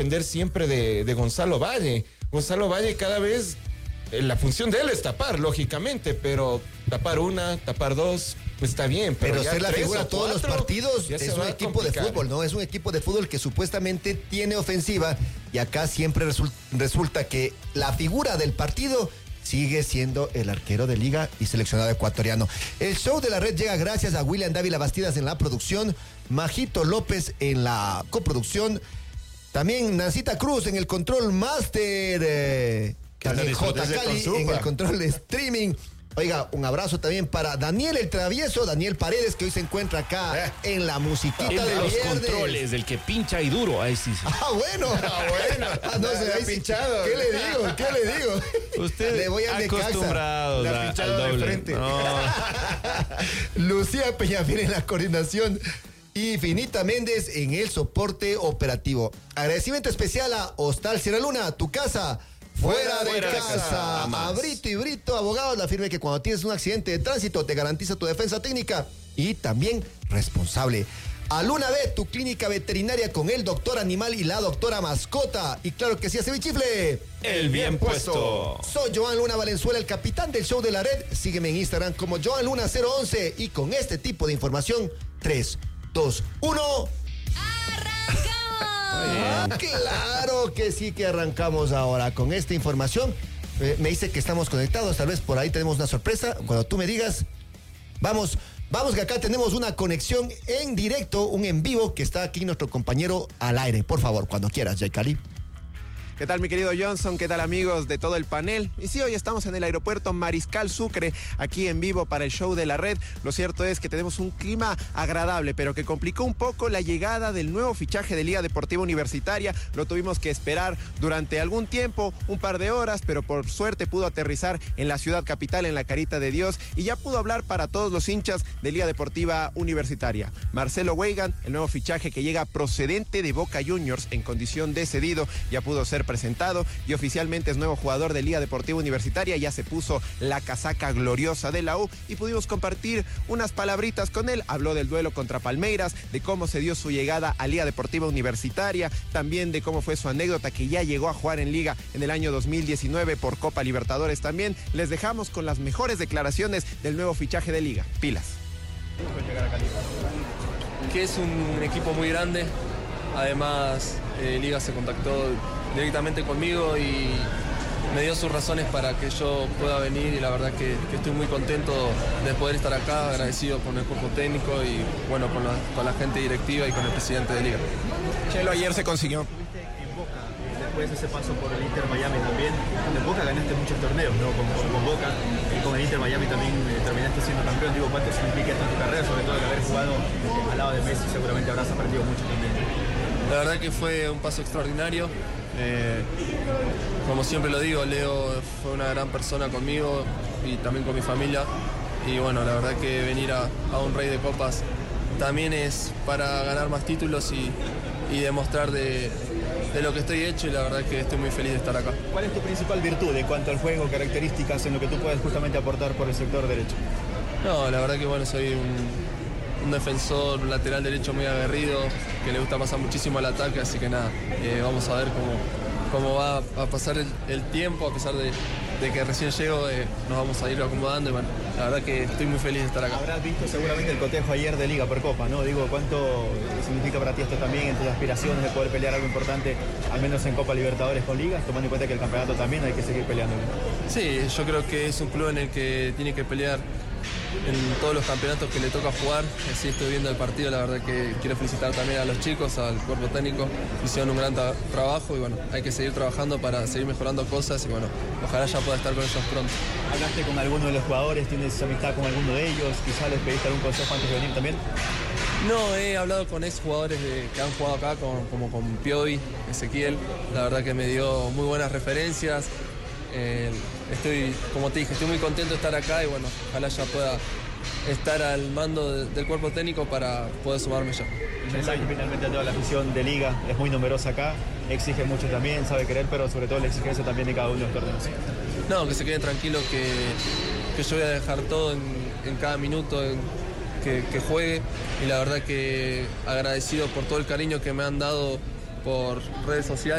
depender siempre de Gonzalo Valle. Gonzalo Valle cada vez, la función de él es tapar, lógicamente, pero tapar una, tapar dos, pues está bien. Pero ser la figura todos los partidos es un equipo de fútbol, ¿no? Es un equipo de fútbol que supuestamente tiene ofensiva y acá siempre resulta que la figura del partido sigue siendo el arquero de Liga y seleccionado ecuatoriano. El show de la red llega gracias a William Dávila Bastidas en la producción, Majito López en la coproducción, también Nancita Cruz en el control master, también J. Cali en el control de streaming. Oiga, un abrazo también para Daniel el Travieso, Daniel Paredes, que hoy se encuentra acá en la musiquita de los viernes. Controles, del que pincha y duro, ahí sí. Bueno. No sé, ahí pinchado. ¿Qué le digo? Usted le voy a acostumbrados al doble. Frente. No. Lucía Peñafiel en la coordinación y Finita Méndez en el soporte operativo. Agradecimiento especial a Hostal Sierra Luna, tu casa fuera de casa. A Brito y Brito, abogados, la firme que cuando tienes un accidente de tránsito te garantiza tu defensa técnica y también responsable. A Luna B, tu clínica veterinaria con el doctor animal y la doctora mascota. Y claro que sí, hace bichifle. El bien puesto. Soy Joan Luna Valenzuela, el capitán del show de la red. Sígueme en Instagram como Joan Luna 011 y con este tipo de información, 3, 2, 1... Claro que sí que arrancamos ahora con esta información. Me dice que estamos conectados, tal vez por ahí tenemos una sorpresa. Cuando tú me digas, vamos que acá tenemos una conexión en directo, un en vivo que está aquí nuestro compañero al aire. Por favor, cuando quieras, Jay Cali. ¿Qué tal, mi querido Johnson? ¿Qué tal, amigos de todo el panel? Y sí, hoy estamos en el aeropuerto Mariscal Sucre, aquí en vivo para el show de la red. Lo cierto es que tenemos un clima agradable, pero que complicó un poco la llegada del nuevo fichaje de Liga Deportiva Universitaria. Lo tuvimos que esperar durante algún tiempo, un par de horas, pero por suerte pudo aterrizar en la ciudad capital, en la Carita de Dios, y ya pudo hablar para todos los hinchas de Liga Deportiva Universitaria. Marcelo Weigand, el nuevo fichaje que llega procedente de Boca Juniors en condición de cedido, ya pudo ser presentado y oficialmente es nuevo jugador de Liga Deportiva Universitaria. Ya se puso la casaca gloriosa de la U y pudimos compartir unas palabritas con él. Habló del duelo contra Palmeiras, de cómo se dio su llegada a Liga Deportiva Universitaria, también de cómo fue su anécdota que ya llegó a jugar en Liga en el año 2019 por Copa Libertadores. También les dejamos con las mejores declaraciones del nuevo fichaje de Liga. Pilas. Que es un equipo muy grande. Además, Liga se contactó directamente conmigo y me dio sus razones para que yo pueda venir, y la verdad que estoy muy contento de poder estar acá, agradecido con el cuerpo técnico y bueno, con la gente directiva y con el presidente de Liga. Chelo, ayer se consiguió. En Boca, después de ese paso por el Inter Miami también, en Boca ganaste muchos torneos, ¿no? Con Boca y con el Inter Miami también terminaste siendo campeón. Digo, ¿cuánto significa esto en tu carrera? Sobre todo el haber jugado al lado de Messi, seguramente habrás aprendido mucho también. La verdad que fue un paso extraordinario. Como siempre lo digo, Leo fue una gran persona conmigo y también con mi familia. Y bueno, la verdad que venir a un rey de copas también es para ganar más títulos y demostrar de lo que estoy hecho, y la verdad que estoy muy feliz de estar acá. ¿Cuál es tu principal virtud en cuanto al juego, características en lo que tú puedes justamente aportar por el sector derecho? No, la verdad que bueno, soy un defensor, un lateral derecho muy aguerrido, que le gusta pasar muchísimo al ataque, así que nada, vamos a ver cómo va a pasar el tiempo, a pesar de que recién llego, nos vamos a ir acomodando y bueno, la verdad que estoy muy feliz de estar acá. Habrás visto seguramente el cotejo ayer de Liga por Copa, ¿no? Digo, ¿cuánto significa para ti esto también en tus aspiraciones de poder pelear algo importante, al menos en Copa Libertadores con Liga, tomando en cuenta que el campeonato también hay que seguir peleando? Sí, yo creo que es un club en el que tiene que pelear en todos los campeonatos que le toca jugar. Así estoy viendo el partido, la verdad que quiero felicitar también a los chicos, al cuerpo técnico, hicieron un gran trabajo y bueno, hay que seguir trabajando para seguir mejorando cosas y bueno, ojalá ya pueda estar con ellos pronto. ¿Hablaste con alguno de los jugadores? ¿Tienes amistad con alguno de ellos? ¿Quizás les pediste algún consejo antes de venir también? No, he hablado con exjugadores que han jugado acá, como con Piovi, Ezequiel, la verdad que me dio muy buenas referencias. Como te dije, estoy muy contento de estar acá y bueno, ojalá ya pueda estar al mando del cuerpo técnico para poder sumarme ya. El mensaje finalmente a toda la afición de Liga, es muy numerosa acá, exige mucho también, sabe querer, pero sobre todo la exigencia también de cada uno de los torneos. No, que se queden tranquilos que yo voy a dejar todo en cada minuto que juegue, y la verdad que agradecido por todo el cariño que me han dado por redes sociales.